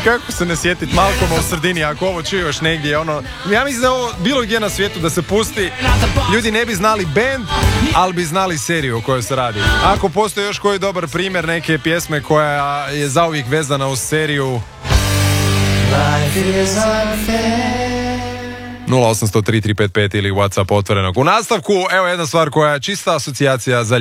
kako se ne sjetiti Malcolma u sredini ako ovo čuješ negdje, ono, ja mislim da ovo bilo gdje na svijetu da se pusti, ljudi ne bi znali band, ali bi znali seriju o kojoj se radi. Ako postoji još koji dobar primjer neke pjesme koja je zauvijek vezana uz seriju, 0800 3355 ili WhatsApp otvorenog. U nastavku, evo jedna stvar koja je čista asocijacija za